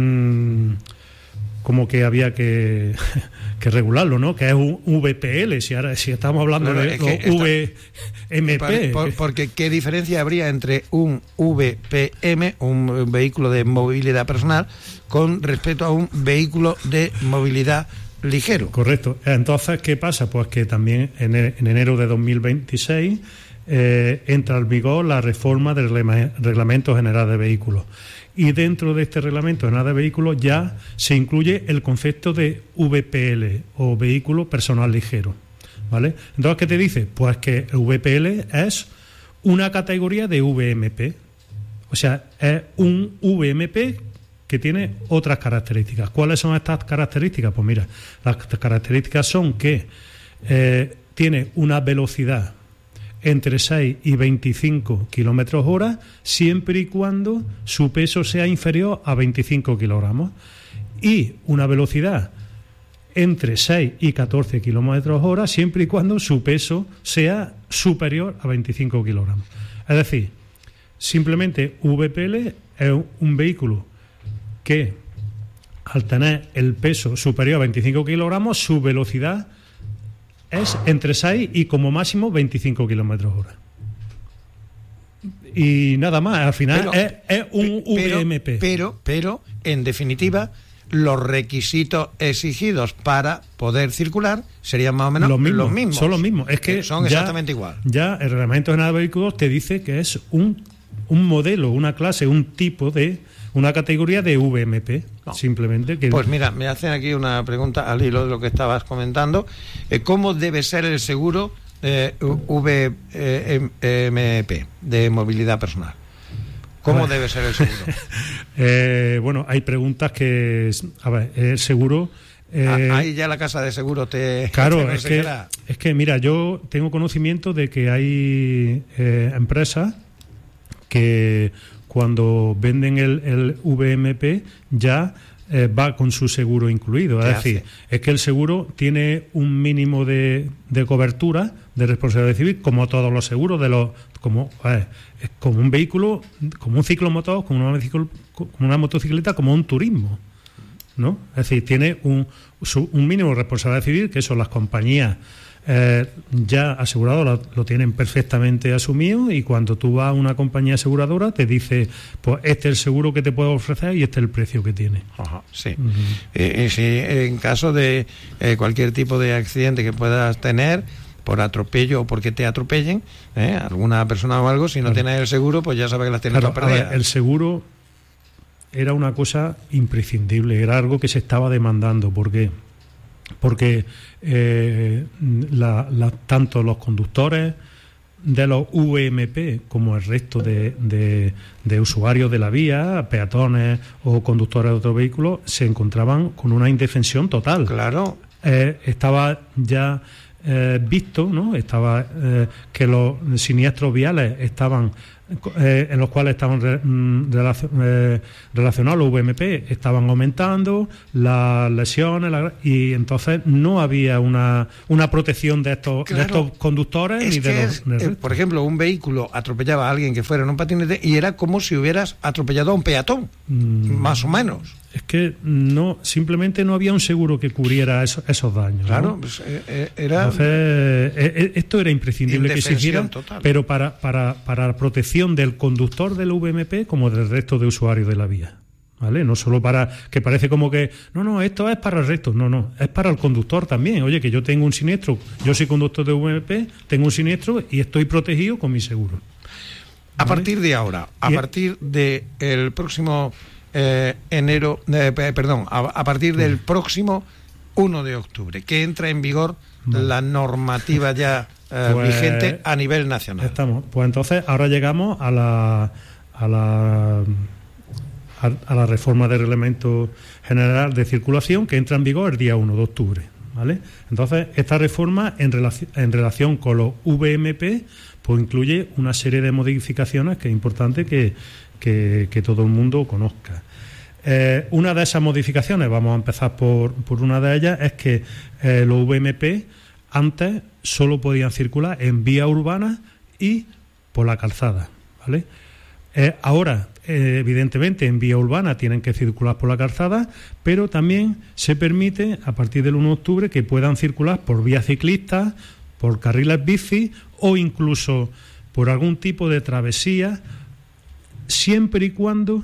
como que había que regularlo, ¿no? Que es un VPL, si estamos hablando de VMP. Porque ¿qué diferencia habría entre un VPM, un vehículo de movilidad personal, con respecto a un vehículo de movilidad ligero? Correcto. Entonces, ¿qué pasa? Pues que también en enero de 2026 entra en vigor la reforma del Reglamento General de Vehículos. Y dentro de este Reglamento General de Vehículos ya se incluye el concepto de VPL, o vehículo personal ligero, ¿vale? Entonces, ¿qué te dice? Pues que el VPL es una categoría de VMP. O sea, es un VMP que tiene otras características. ¿Cuáles son estas características? Pues mira, las características son que tiene una velocidad entre 6 y 25 kilómetros hora, siempre y cuando su peso sea inferior a 25 kilogramos, y una velocidad entre 6 y 14 kilómetros hora, siempre y cuando su peso sea superior a 25 kilogramos. Es decir, simplemente VPL es un vehículo que, al tener el peso superior a 25 kilogramos, su velocidad es entre 6 y como máximo 25 kilómetros hora. Y nada más, al final es un VMP. Pero, en definitiva, los requisitos exigidos para poder circular serían más o menos los mismos. Son los mismos. Es que son exactamente igual. Ya el Reglamento General de Vehículos te dice que es un modelo, una clase, un tipo de... una categoría de VMP, simplemente. Pues mira, me hacen aquí una pregunta al hilo de lo que estabas comentando. ¿Cómo debe ser el seguro VMP de movilidad personal? ¿Cómo debe ser el seguro? Bueno, hay preguntas que... A ver, el seguro... ahí ya la casa de seguro te... Claro, es que mira, yo tengo conocimiento de que hay empresas que... cuando venden el VMP ya va con su seguro incluido. Es decir, es que el seguro tiene un mínimo de cobertura de responsabilidad civil, como todos los seguros, como un vehículo, como un ciclomotor, como una motocicleta, como un turismo, ¿no? Es decir, tiene un mínimo de responsabilidad civil, que son las compañías ya asegurados lo tienen perfectamente asumido, y cuando tú vas a una compañía aseguradora te dice, pues este es el seguro que te puedo ofrecer y este es el precio que tiene. Sí. Sí, en caso de cualquier tipo de accidente que puedas tener por atropello o porque te atropellen, alguna persona o algo, si no tienes el seguro, pues ya sabes que las tienes todas perdidas. El seguro era una cosa imprescindible, era algo que se estaba demandando. ¿Por qué? porque tanto los conductores de los VMP como el resto de usuarios de la vía, peatones o conductores de otros vehículos, se encontraban con una indefensión total. Claro. Estaba ya visto, ¿no? Estaba que los siniestros viales estaban en los cuales estaban relacionados los VMP estaban aumentando, las lesiones, y entonces no había una protección de estos conductores ni de los por ejemplo, un vehículo atropellaba a alguien que fuera en un patinete y era como si hubieras atropellado a un peatón, más o menos. Es que simplemente no había un seguro que cubriera esos daños. Claro, ¿no? Pues era. Entonces, esto era imprescindible que se hiciera, total. Pero para la protección del conductor del VMP como del resto de usuarios de la vía. ¿Vale? No solo para que parece como que esto es para el resto, no, es para el conductor también. Oye, que yo tengo un siniestro, yo soy conductor de VMP, tengo un siniestro y estoy protegido con mi seguro. A partir de ahora, a partir del próximo a partir del próximo 1 de octubre, que entra en vigor la normativa ya vigente a nivel nacional. Pues entonces ahora llegamos a la reforma del Reglamento General de Circulación, que entra en vigor el día 1 de octubre. ¿Vale? Entonces, esta reforma en relación con los VMP pues incluye una serie de modificaciones que es importante que todo el mundo conozca. Una de esas modificaciones, vamos a empezar por una de ellas, es que los VMP antes solo podían circular en vía urbana y por la calzada, ¿vale? Ahora, evidentemente, en vía urbana tienen que circular por la calzada, pero también se permite, a partir del 1 de octubre, que puedan circular por vías ciclistas, por carriles bici o incluso por algún tipo de travesía, siempre y cuando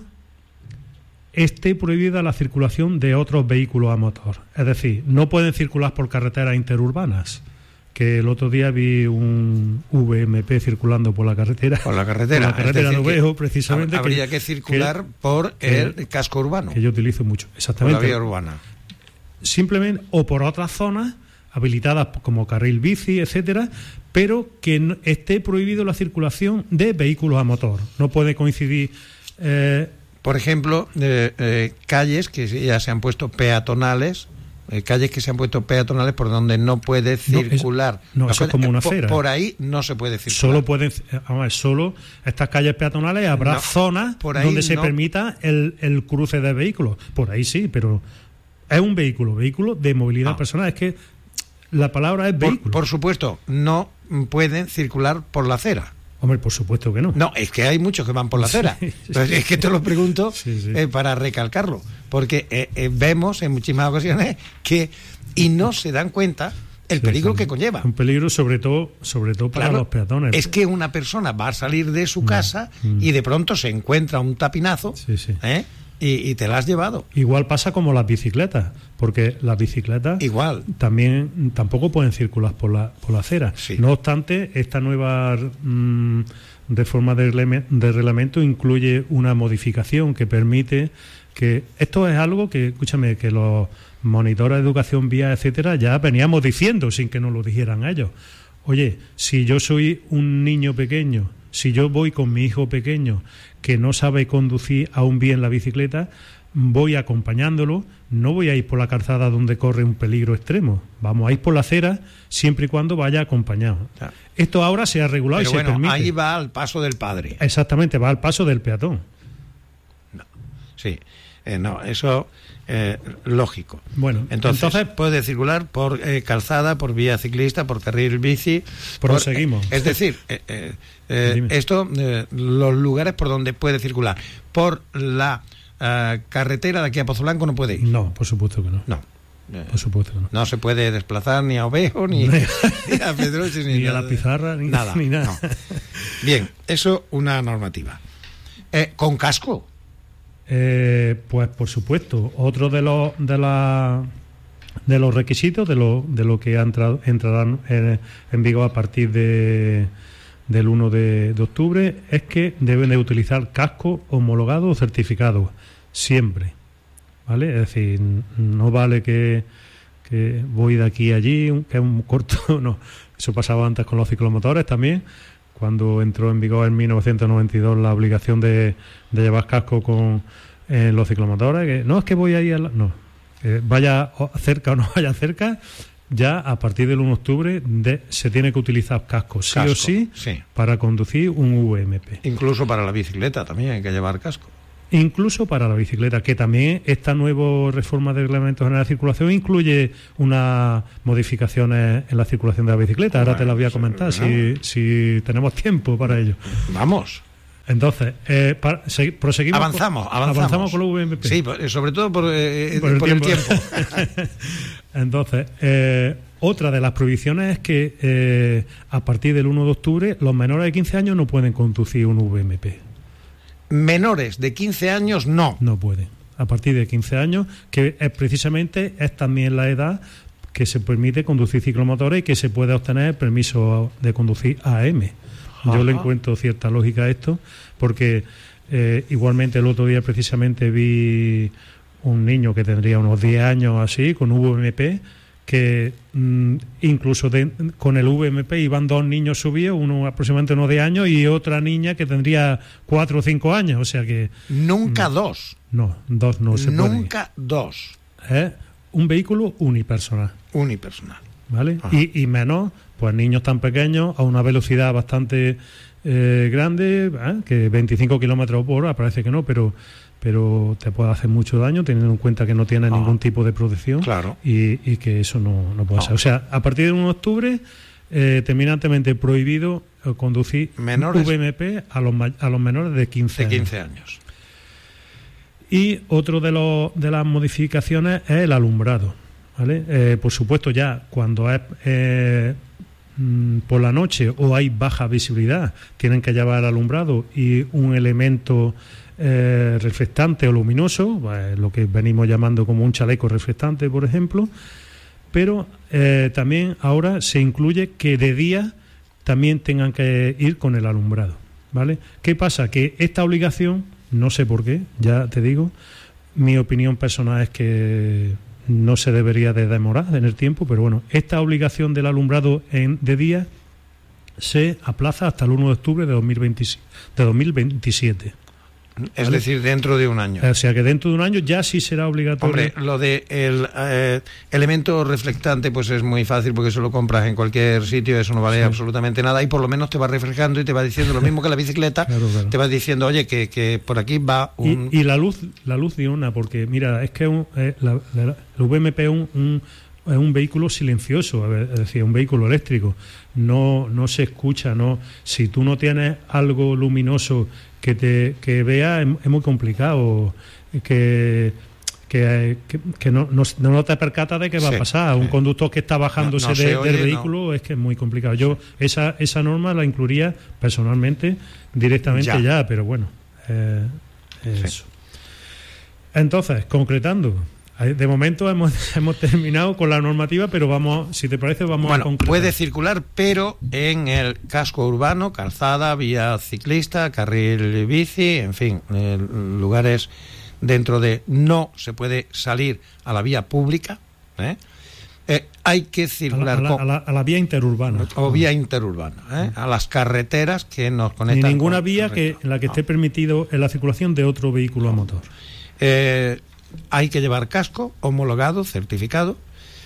esté prohibida la circulación de otros vehículos a motor. Es decir, no pueden circular por carreteras interurbanas, que el otro día vi un VMP circulando por la carretera. Por la carretera de Ovejo, precisamente. Habría que circular por el casco urbano. Que yo utilizo mucho, exactamente. Por la vía urbana. Simplemente, o por otras zonas habilitadas como carril bici, etcétera, pero que esté prohibido la circulación de vehículos a motor. No puede coincidir... por ejemplo, calles que ya se han puesto peatonales, por donde no puede circular. Eso es como una acera. Por ahí no se puede circular. Solo estas calles peatonales habrá zonas donde se permita el cruce de vehículos. Por ahí sí, pero es un vehículo de movilidad personal. Es que la palabra es vehículo. Por supuesto, no pueden circular por la acera. Hombre, por supuesto que no. No, es que hay muchos que van por la acera. Entonces, es que te lo pregunto para recalcarlo, porque vemos en muchísimas ocasiones y no se dan cuenta el peligro que conlleva. Un peligro sobre todo para los peatones. Es que una persona va a salir de su casa y de pronto se encuentra un tapinazo y te la has llevado. Igual pasa como las bicicletas, porque las bicicletas tampoco pueden circular por la acera. Sí. No obstante, esta nueva reforma de reglamento incluye una modificación que permite que esto es algo que, escúchame, que los monitores de educación vial, etcétera, ya veníamos diciendo sin que nos lo dijeran ellos. Oye, si yo soy un niño pequeño, si yo voy con mi hijo pequeño que no sabe conducir aún bien la bicicleta, voy acompañándolo, no voy a ir por la calzada donde corre un peligro extremo, vamos a ir por la acera siempre y cuando vaya acompañado. Esto ahora se ha regulado. Pero y se permite. Ahí va al paso del padre. Exactamente, va al paso del peatón. Sí, eso lógico. Bueno, entonces puede circular por calzada, por vía ciclista, por carril bici. Proseguimos. Es decir, los lugares por donde puede circular. Por la carretera de aquí a Pozo Blanco no puede ir. No, por supuesto que no. Por supuesto que no. No se puede desplazar ni a Ovejo, ni a Pedroches, ni a la Pizarra, ni nada. No. Bien, eso una normativa. ¿Con casco? Pues por supuesto, otro de los requisitos de lo que entrarán en vigor a partir del 1 de octubre es que deben de utilizar casco homologado o certificado siempre, ¿vale? Es decir, no vale que que voy de aquí a allí, que es un corto, no, eso pasaba antes con los ciclomotores también, cuando entró en vigor en 1992 la obligación de llevar casco con los ciclomotores, que no es que voy ahí vaya cerca o no vaya cerca, ya a partir del 1 de octubre se tiene que utilizar casco, sí o sí, para conducir un VMP. Incluso para la bicicleta también hay que llevar casco. Incluso para la bicicleta, que también esta nueva reforma del Reglamento General de Circulación incluye unas modificaciones en la circulación de la bicicleta. Ahora te las voy a comentar si tenemos tiempo para ello. Vamos. Entonces, proseguimos. Avanzamos con los VMP. Sí, sobre todo por el tiempo. Entonces, otra de las prohibiciones es que a partir del 1 de octubre los menores de 15 años no pueden conducir un VMP. Menores de 15 años no. No pueden. A partir de 15 años, que precisamente es también la edad que se permite conducir ciclomotores y que se puede obtener permiso de conducir AM. Yo le encuentro cierta lógica a esto, porque igualmente el otro día precisamente vi un niño que tendría unos 10 años así, con VMP, que incluso con el VMP iban dos niños subidos, uno aproximadamente unos 10 años y otra niña que tendría 4 o 5 años, o sea que... Nunca dos. No, dos no se puede. Nunca dos. Es un vehículo unipersonal. Unipersonal. ¿Vale? Y menos, pues niños tan pequeños a una velocidad bastante grande, que 25 kilómetros por hora, parece que no, pero te puede hacer mucho daño teniendo en cuenta que no tiene ningún tipo de protección. Claro. Y que eso no puede ser. O sea, a partir del 1 de octubre, terminantemente prohibido conducir VMP a los menores de 15 años. Y otro de las modificaciones es el alumbrado. ¿Vale? Por supuesto, ya cuando es por la noche o hay baja visibilidad, tienen que llevar el alumbrado y un elemento reflectante o luminoso, lo que venimos llamando como un chaleco reflectante, por ejemplo, pero también ahora se incluye que de día también tengan que ir con el alumbrado, ¿vale? ¿Qué pasa? Que esta obligación, no sé por qué, ya te digo, mi opinión personal es que no se debería de demorar en el tiempo, pero bueno, esta obligación del alumbrado de día se aplaza hasta el 1 de octubre de 2027. Es decir, dentro de un año. O sea que dentro de un año ya sí será obligatorio. Hombre, lo de el elemento reflectante pues es muy fácil porque eso lo compras en cualquier sitio, eso no vale absolutamente nada y por lo menos te va reflejando y te va diciendo lo mismo que la bicicleta, claro. Te va diciendo, oye, que por aquí va un... Y la luz diurna, porque mira, es que el VMP es un vehículo silencioso, es decir, un vehículo eléctrico, no se escucha, si tú no tienes algo luminoso que vea, es muy complicado que no te percatas de qué va a pasar. Un conductor que está bajándose del vehículo es que es muy complicado. Yo esa norma la incluiría personalmente directamente ya, pero bueno, eso. Entonces, concretando, de momento hemos terminado con la normativa, pero vamos, si te parece, vamos a concretar. Puede circular, pero en el casco urbano, calzada, vía ciclista, carril bici, en fin, lugares dentro de... No se puede salir a la vía pública, hay que circular a la vía interurbana. O vía interurbana, a las carreteras que nos conectan. Ni ninguna vía en la que esté permitido en la circulación de otro vehículo a motor. Hay que llevar casco homologado, certificado,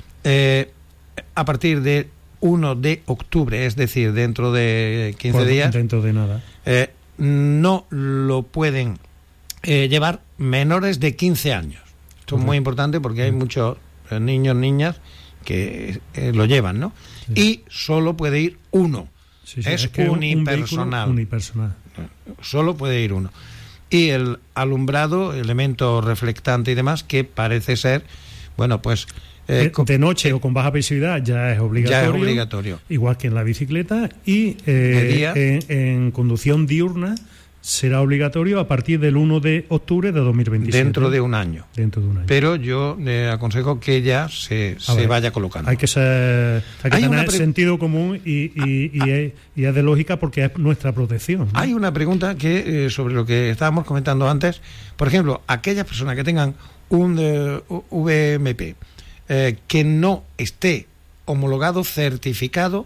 a partir de 1 de octubre, es decir, dentro de 15 días. Dentro de nada. No lo pueden llevar menores de 15 años. Esto es muy importante porque hay muchos niños, niñas que lo llevan, ¿no? Sí. Y solo puede ir uno. Es unipersonal. Unipersonal. Solo puede ir uno. Y el alumbrado, elemento reflectante y demás, que parece ser, bueno, pues... de noche o con baja visibilidad ya es obligatorio. Igual que en la bicicleta. Y de día, en conducción diurna será obligatorio a partir del 1 de octubre de 2027. Dentro de un año. Pero yo le aconsejo que ya se vaya colocando. Hay que tener sentido común y es de lógica porque es nuestra protección, ¿no? Hay una pregunta que sobre lo que estábamos comentando antes. Por ejemplo, aquellas personas que tengan un VMP que no esté homologado, certificado,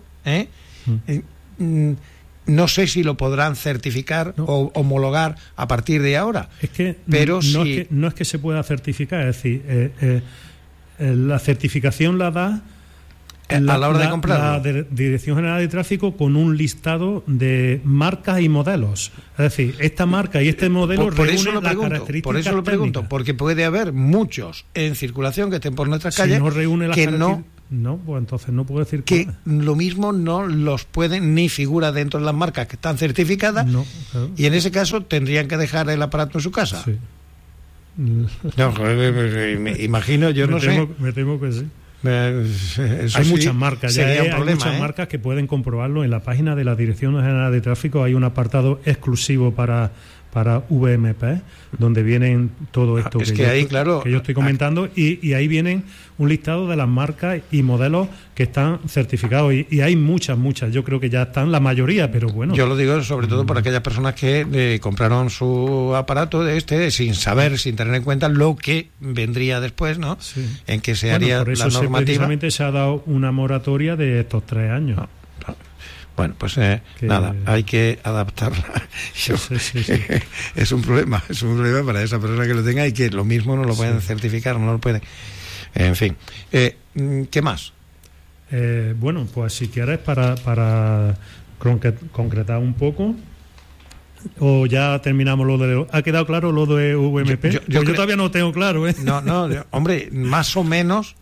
no sé si lo podrán certificar o homologar a partir de ahora. Es que pero no es que se pueda certificar, es decir, la certificación la da a la hora de comprarlo. La Dirección General de Tráfico con un listado de marcas y modelos. Es decir, esta marca y este modelo reúnen las características Por eso lo pregunto, técnicas. porque puede haber muchos en circulación que estén por nuestras calles no reúne las que no, pues entonces no puedo decir que lo mismo no los pueden ni figura dentro de las marcas que están certificadas, y en ese caso tendrían que dejar el aparato en su casa. Sí. No, me imagino, me temo que sí. Hay muchas marcas, hay muchas marcas que pueden comprobarlo. En la página de la Dirección General de Tráfico hay un apartado exclusivo para VMP, donde vienen todo esto que yo estoy comentando, y ahí vienen un listado de las marcas y modelos que están certificados, y hay muchas, yo creo que ya están la mayoría, pero bueno. Yo lo digo sobre todo por aquellas personas que compraron su aparato sin saber, sin tener en cuenta lo que vendría después, ¿no? Sí. En que se haría por eso la normativa. Precisamente se ha dado una moratoria de estos 3 años. Bueno, pues nada, hay que adaptarla. Sí. Es un problema para esa persona que lo tenga y que lo mismo no lo pueden certificar, no lo pueden. En fin, ¿qué más? Bueno, pues si quieres para concretar un poco, o ya terminamos lo de... ¿Ha quedado claro lo de VMP? Yo todavía no lo tengo claro, ¿eh? No, hombre, más o menos,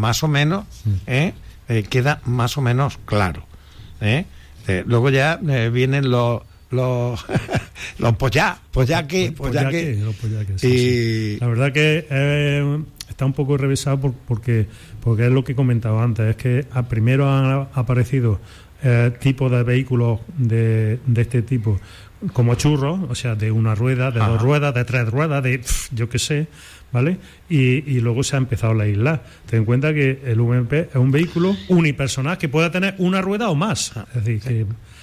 queda más o menos claro, luego ya vienen los pollaques. Sí. La verdad que está un poco revisado porque es lo que he comentado antes, es que primero han aparecido tipos de vehículos de este tipo como churros, o sea, de una rueda, de dos ruedas, de 3 ruedas, de yo qué sé, ¿vale? Y luego se ha empezado a legislar. Ten en cuenta que el VMP es un vehículo unipersonal que pueda tener una rueda o más. Es decir, que...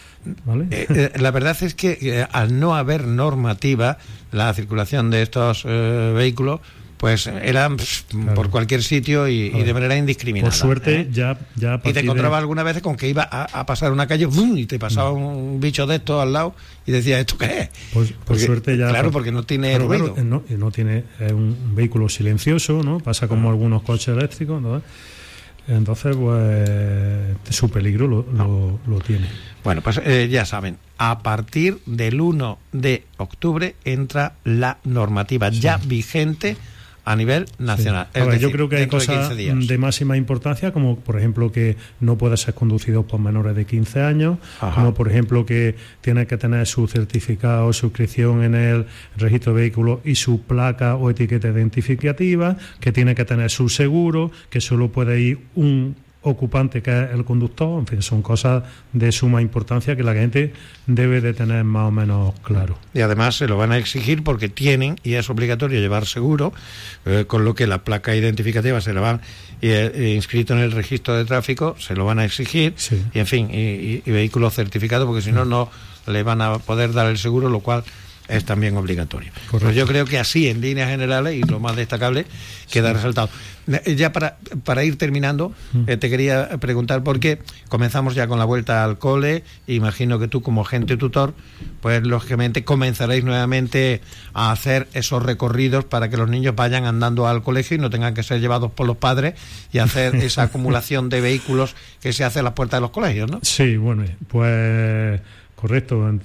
¿vale? La verdad es que al no haber normativa, la circulación de estos vehículos pues eran por cualquier sitio y de manera indiscriminada. Por suerte ya y te encontrabas algunas veces con que iba a pasar una calle y te pasaba un bicho de estos al lado y decías, ¿esto qué es? Por suerte ya... Claro, porque no tiene ruido. No tiene un vehículo silencioso, ¿no? Pasa como algunos coches eléctricos, ¿no? Entonces, pues su peligro lo tiene. Bueno, pues ya saben, a partir del 1 de octubre entra la normativa ya vigente a nivel nacional. Sí. Yo creo que hay cosas de máxima importancia, como por ejemplo que no puede ser conducido por menores de 15 años, como por ejemplo que tiene que tener su certificado o suscripción en el registro de vehículos y su placa o etiqueta identificativa, que tiene que tener su seguro, que solo puede ir un ocupante que es el conductor. En fin, son cosas de suma importancia que la gente debe de tener más o menos claro. Y además se lo van a exigir porque tienen, y es obligatorio llevar seguro, con lo que la placa identificativa se la van inscrito en el registro de tráfico, se lo van a exigir, y en fin, y vehículos certificados, porque si no le van a poder dar el seguro, lo cual es también obligatorio. Pues yo creo que así, en líneas generales, y lo más destacable, queda resaltado. Ya para ir terminando, te quería preguntar, porque comenzamos ya con la vuelta al cole, imagino que tú como agente tutor, pues lógicamente comenzaréis nuevamente a hacer esos recorridos para que los niños vayan andando al colegio y no tengan que ser llevados por los padres y hacer esa acumulación de vehículos que se hace a las puertas de los colegios, ¿no? Sí, bueno, pues... Correcto,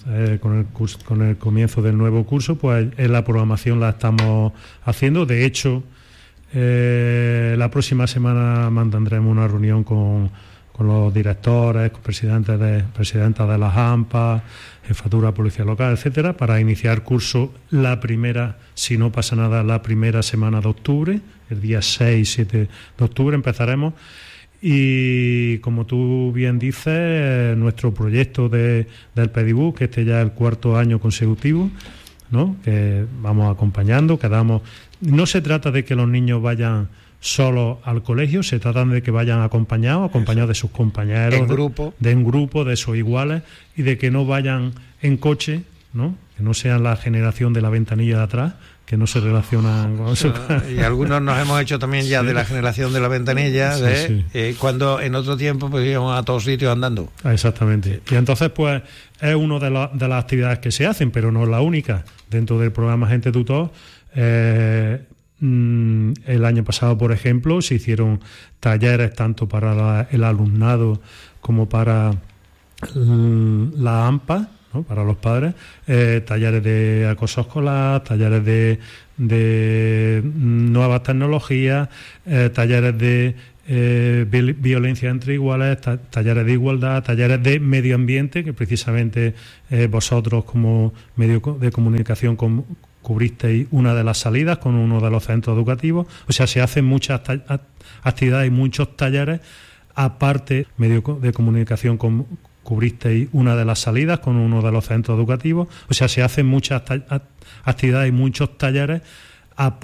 con el comienzo del nuevo curso, pues la programación la estamos haciendo. De hecho, la próxima semana mantendremos una reunión con los directores, con presidentas de las AMPA, jefatura policía local, etcétera, para iniciar curso la primera, si no pasa nada, la primera semana de octubre, el día 6-7 de octubre empezaremos. Y como tú bien dices, nuestro proyecto del Pedibus, que este ya es el 4º año consecutivo, ¿no? Que vamos acompañando, no se trata de que los niños vayan solos al colegio, se trata de que vayan acompañados de sus compañeros, en grupo, de sus iguales, y de que no vayan en coche ¿no? Que no sean la generación de la ventanilla de atrás, que no se relacionan con eso. Y algunos nos hemos hecho también ya de la generación de la ventanilla, cuando en otro tiempo pues íbamos a todos sitios andando. Exactamente. Y entonces pues es una de las actividades que se hacen, pero no es la única. Dentro del programa Agente Tutor, el año pasado, por ejemplo, se hicieron talleres tanto para el alumnado como para la AMPA, ¿no? Para los padres, talleres de acoso escolar, talleres de nuevas tecnologías, talleres de violencia entre iguales, talleres de igualdad, talleres de medio ambiente, que precisamente vosotros como medio de comunicación cubristeis una de las salidas con uno de los centros educativos. O sea, se hacen muchas actividades y muchos talleres, aparte medio de comunicación cubristeis una de las salidas con uno de los centros educativos. O sea, se hacen muchas actividades y muchos talleres, aparte